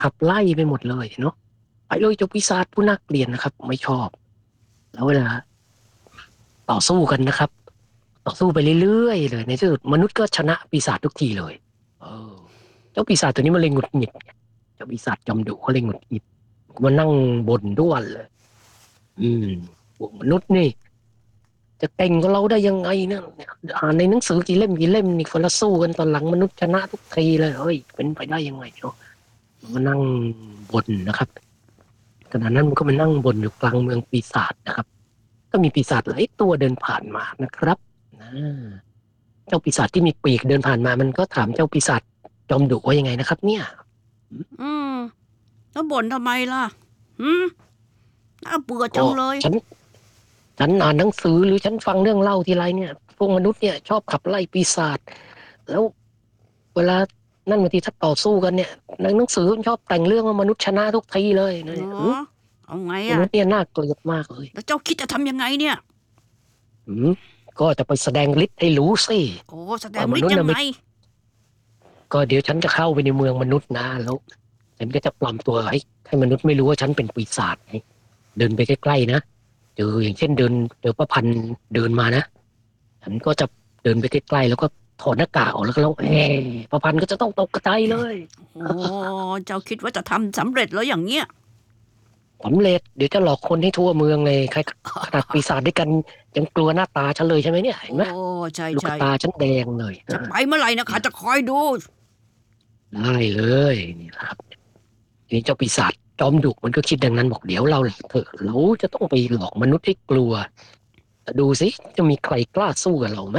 ขับไล่ไปหมดเลยเนาะไปเลยเจ้าปีศาจผู้น่าเกลียดนะครับไม่ชอบแล้วเวลาต่อสู้กันนะครับต่อสู้ไปเรื่อยๆเลยในที่สุดมนุษย์ก็ชนะปีศาจทุกทีเลยเออเจ้าปีศาจตัวนี้มันเลยหงุดหงิดไงเจ้าปีศาจจอมดุเขาเลยหงุดหงิดมานั่งบ่นด้วนเลยอืมพวกมนุษย์นี่จะเก่งกว่าเราได้ยังไงเนี่ยอ่านในหนังสือกี่เล่มนี่คนละสู้กันตอนหลังมนุษย์ชนะทุกทีเลยเฮ้ยเป็นไปได้ยังไงเนาะมันก็นั่งบ่นนะครับ ขณะนั้นมันก็มานั่งบนอยู่กลางเมืองปีศาจนะครับก็มีปีศาจหลายตัวเดินผ่านมานะครับอ่าเจ้าปีศาจที่มีปีกเดินผ่านมามันก็ถามเจ้าปีศาจจอมดุว่ายังไงนะครับเนี่ยอืมแล้วบ่นทำไมล่ะหืมน่าเบื่อจัก็งเลยฉันอ่านหนังสือหรือฉันฟังเรื่องเล่าทีไรเนี่ยพวกมนุษย์เนี่ยชอบขับไล่ปีศาจแล้วเวลานั่นบางทีถ้าต่อสู้กันเนี่ยในหนังสือมันชอบแต่งเรื่องว่ามนุษย์ชนะทุกทีเลยนะอ๋อเนี่ยเอาไงมอ่ะนุษย์เนี่ยน่าเกลียดมากเลยแล้วเจ้าคิดจะทำยังไงเนี่ยอืมก็จะไปแสดงฤทธิ์ให้รู้สิโอ้แสดว่างฤทธิ์ยังไงมนุษย์น่ะไม่ ก็เดี๋ยวฉันจะเข้าไปในเมืองมนุษย์นะแล้วฉันก็จะปลอมตัวให้มนุษย์ไม่รู้ว่าฉันเป็นปีศาจไงเดินไปใกล้ๆนะเจออย่างเช่นเดินประพันธ์เดินมานะฉันก็จะเดินไปใกล้ๆแล้วก็ถอดหน้ากากออกแล้วก็ร้องประพันธ์ก็จะต้องตกใจเลยโอ้เจ้าคิดว่าจะทำสำเร็จแล้วอย่างเงี้ยสำเร็จเดี๋ยวจะหลอกคนให้ทั่วเมืองเลยใครขนาดปีศาจด้วยกันยังกลัวหน้าตาฉันเลยใช่ไหมเนี่ยเห็นโอ้ไหมใช่ลูกใช่ตาฉันแดงเลยจะไปเมื่อไหร่นะข้าเนี่ยจะคอยดูได้เลยนี่แหละครับ ทีนี้เจ้าปีศาจจอมดุมันก็คิดดังนั้นบอกเดี๋ยวเราเถอะเราจะต้องไปหลอกมนุษย์ให้กลัวดูสิจะมีใครกล้าสู้กับเราไหม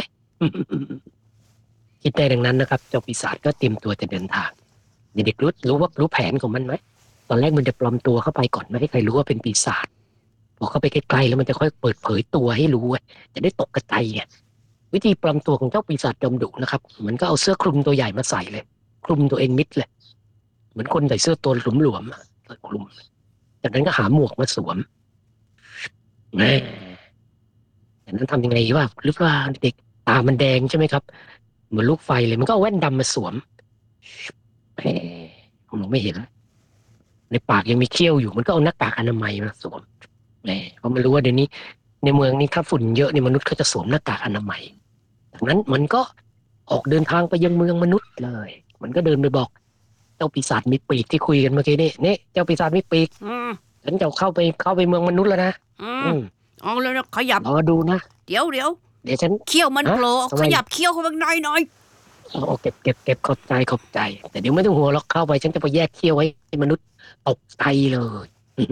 คิดได้ดังนั้นนะครับเจ้าปีศาจก็เตรียมตัวจะเดินทางเด็กๆรู้แผนของมันไหมตอนแรกมันจะปลอมตัวเข้าไปก่อนไม่ให้ใครรู้ว่าเป็นปีศาจพอเข้าไปใกล้ๆแล้วมันจะค่อยเปิดเผยตัวให้รู้ไงจะได้ตกกระจายไงวิธีปลอมตัวของเจ้าปีศาจจอมดุนะครับมันก็เอาเสื้อคลุมตัวใหญ่มาใส่เลยคลุมตัวเองมิดเลยเหมือนคนใส่เสื้อตัวหลวมๆอะคลุม จากนั้นก็หาหมวกมาสวมแหมจากนั้นทำยังไงว่าหรือว่าเด็กตามันแดงใช่ไหมครับเหมือนลูกไฟเลยมันก็เอาแว่นดำมาสวมแหมผมมองไม่เห็นในปากยังมีเขี้ยวอยู่มันก็เอาหน้ากากอนามัยมาสวมแหมเพราะมันรู้ว่าเดี๋ยวนี้ในเมืองนี้ถ้าฝุ่นเยอะเนี่ยมนุษย์เขาจะสวมหน้ากากอนามัยจากนั้นมันก็ออกเดินทางไปยังเมืองมนุษย์เลยมันก็เดินไปบอกเจ้าปีศาจมีปีกที่คุยกันเมื่อกี้นี่เจ้าปีศาจมีปีกอืมฉันจะเข้าไปเมืองมนุษย์แล้วนะอืมอืมเอาเลยนะขยับรอดูนะเดี๋ยวเดี๋ยวฉันเขี้ยวมันฮะโผล่ทำไมขยับเขี้ยวเข้าไปข้างในหน่อยเอาเก็บขอบใจแต่เดี๋ยวไม่ต้องห่วงหรอกเข้าไปฉันจะไปแยกเขี้ยวไว้ให้มนุษย์ตกใจเลย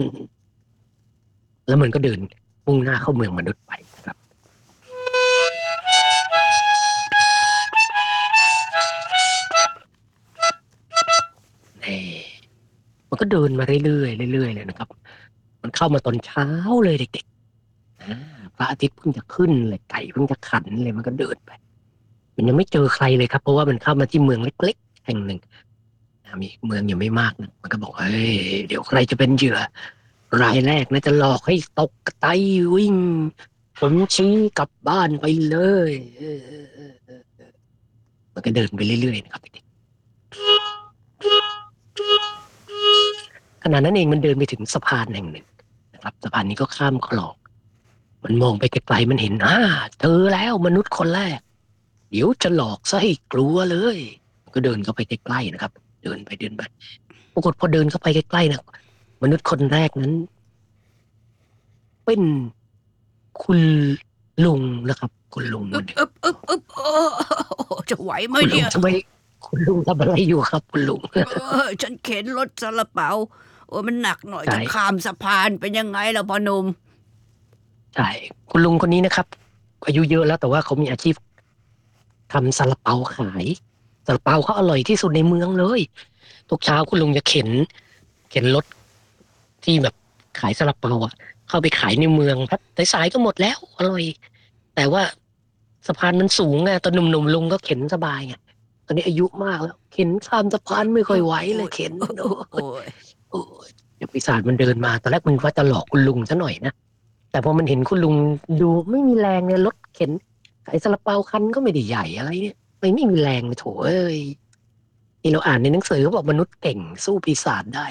แล้วมันก็เดินมุ่งหน้าเข้าเมืองมนุษย์ไปนะครับแน่มันก็เดินมาเรื่อยเลยนะครับมันเข้ามาตอนเช้าเลยเด็กๆพระอาทิตย์เพิ่งจะขึ้นเลยไก่เพิ่งจะขันเลยมันก็เดินไปมันยังไม่เจอใครเลยครับเพราะว่ามันเข้ามาที่เมืองเล็กๆแห่งหนึ่ง มีเมืองอยู่ไม่มากนะมันก็บอกเฮ้ยเดี๋ยวใครจะเป็นเหยื่อรายแรกนะจะหลอกให้ตกกระไตวิ่งผมชี้กลับบ้านไปเลยมันก็เดินไปเรื่อยๆนะครับขณะนั้นเองมันเดินไปถึงสะพานแห่งหนึ่งนะครับสะพานนี้ก็ข้ามคลองมันมองไปไกลๆมันเห็นเจอแล้วมนุษย์คนแรกเดี๋ยวจะหลอกซะให้กลัวเลยมันก็เดินเข้าไปใกล้ๆนะครับเดินไปปรากฏพอเดินเข้าไปใกล้ๆนะมนุษย์คนแรกนั้น เป็นคุณลุงนะครับคุณลุงคนหนึ่งโอ้จะไหวไหมคุณลุเนี่ยงทำไมคุณลุงทำอะไรอยู่ครับคุณลุงเอฉันเข็นรถซาลาเปาโอ้มันหนักหน่อยใช่จะข้ามสะพานเป็นยังไงล่ะพ่อหนุ่มใช่คุณลุงคนนี้นะครับอายุเยอะแล้วแต่ว่าเขามีอาชีพทำซาลาเปาขายซาลาเปาเขาอร่อยที่สุดในเมืองเลยทุกเช้าคุณลุงจะเข็นรถที่แบบขายซาลาเปาเข้าไปขายในเมืองครับสายๆก็หมดแล้วอร่อยแต่ว่าสะพานมันสูงไงตอนหนุ่มๆลุงก็เข็นสบายไงตอนนี้อายุมากแล้วเข็นข้ามสะพานไม่ค่อยไหวโอ้ยเลยเข็นโอ้โอ้ยยโอ้ยเดี๋ยวปีศาจมันเดินมาตอนแรกมันว่าจะหลอกคุณลุงซะหน่อยนะแต่พอมันเห็นคุณลุงดูไม่มีแรงเนี่ยรถเข็นขายซาลาเปาคันก็ไม่ได้ใหญ่อะไรเนี่ยไม่มีแรงเลยโถเอ้ยที่เราอ่านในหนังสือเขาบอกมนุษย์เก่งสู้ปีศาจได้